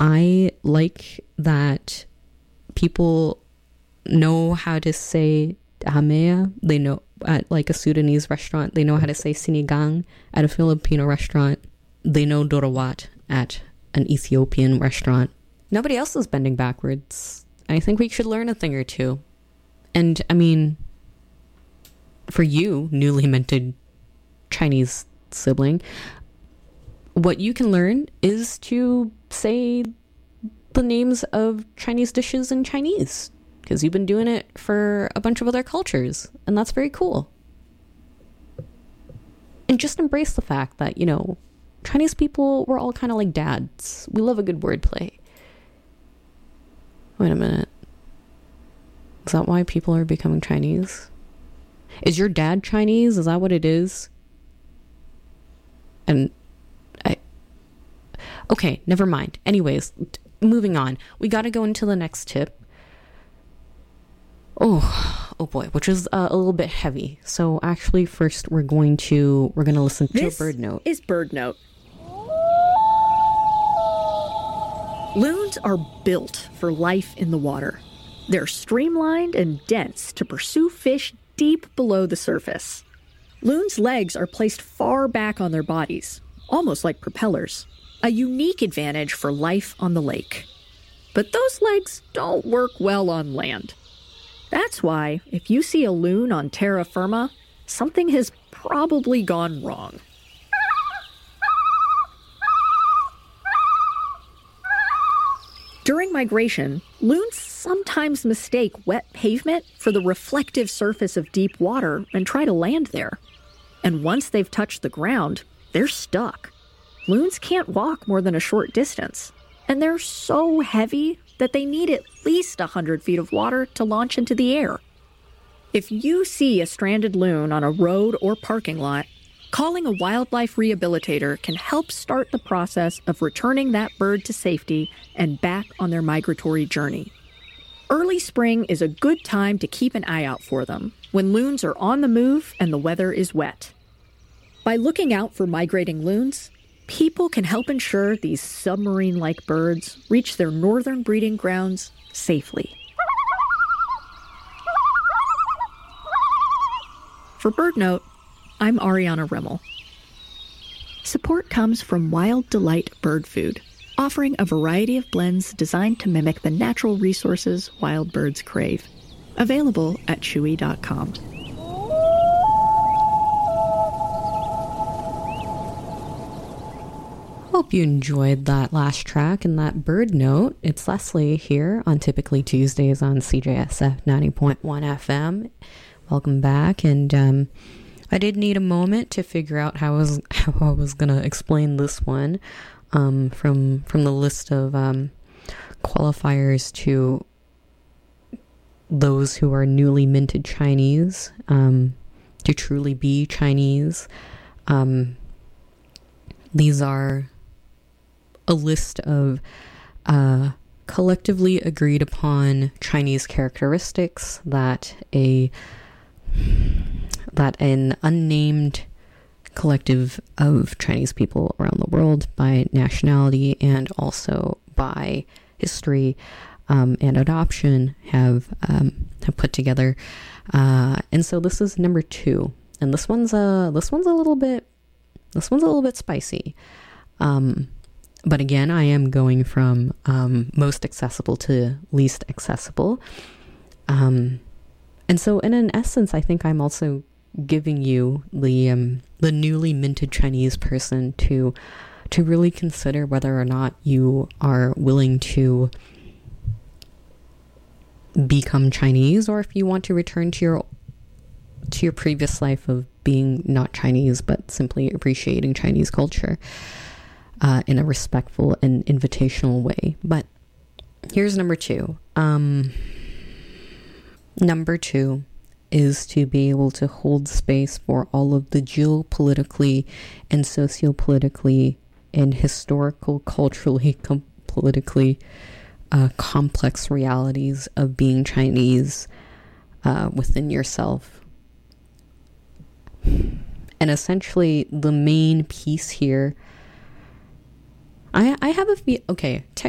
I like that people know how to say hamea. They know at like a Sudanese restaurant, they know how to say sinigang. At a Filipino restaurant, they know dorawat. At an Ethiopian restaurant, nobody else is bending backwards. I think we should learn a thing or two. And I mean, for you, newly minted Chinese sibling, what you can learn is to say the names of Chinese dishes in Chinese, because you've been doing it for a bunch of other cultures, and that's very cool. And just embrace the fact that, you know, Chinese people, we're all kind of like dads. We love a good wordplay. Wait a minute. Is that why people are becoming Chinese? Is your dad Chinese? Is that what it is? And okay, never mind. Anyways, moving on. We got to go into the next tip. Oh boy, which is a little bit heavy. So actually, first we're going to listen to a bird note. This is Bird Note. Loons are built for life in the water. They're streamlined and dense to pursue fish deep below the surface. Loons' legs are placed far back on their bodies, almost like propellers, a unique advantage for life on the lake. But those legs don't work well on land. That's why, if you see a loon on terra firma, something has probably gone wrong. During migration, loons sometimes mistake wet pavement for the reflective surface of deep water and try to land there. And once they've touched the ground, they're stuck. Loons can't walk more than a short distance, and they're so heavy that they need at least 100 feet of water to launch into the air. If you see a stranded loon on a road or parking lot, calling a wildlife rehabilitator can help start the process of returning that bird to safety and back on their migratory journey. Early spring is a good time to keep an eye out for them, when loons are on the move and the weather is wet. By looking out for migrating loons, people can help ensure these submarine-like birds reach their northern breeding grounds safely. For BirdNote, I'm Ariana Rimmel. Support comes from Wild Delight Bird Food, offering a variety of blends designed to mimic the natural resources wild birds crave. Available at chewy.com. Hope you enjoyed that last track and that bird note. It's Leslie here on Typically Tuesdays on CJSF 90.1 FM. Welcome back. And I did need a moment to figure out how I was going to explain this one from the list of qualifiers to those who are newly minted Chinese, to truly be Chinese. These are a list of collectively agreed upon Chinese characteristics that an unnamed collective of Chinese people around the world by nationality and also by history and adoption have put together. And so this is number 2. And this one's a little bit spicy. But again, I am going from most accessible to least accessible. And so in an essence, I think I'm also giving you the newly minted Chinese person to really consider whether or not you are willing to become Chinese, or if you want to return to your previous life of being not Chinese, but simply appreciating Chinese culture in a respectful and invitational way. But here's number 2. Number 2 is to be able to hold space for all of the geopolitically and sociopolitically and historical, culturally, politically complex realities of being Chinese within yourself. And essentially, the main piece here, I have a feel, okay,